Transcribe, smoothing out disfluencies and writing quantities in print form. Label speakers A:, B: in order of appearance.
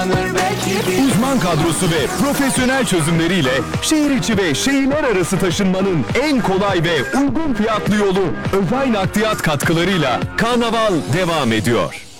A: Uzman kadrosu ve profesyonel çözümleriyle şehir içi ve şehirler arası taşınmanın en kolay ve uygun fiyatlı yolu Özay Nakliyat katkılarıyla Karnaval devam ediyor.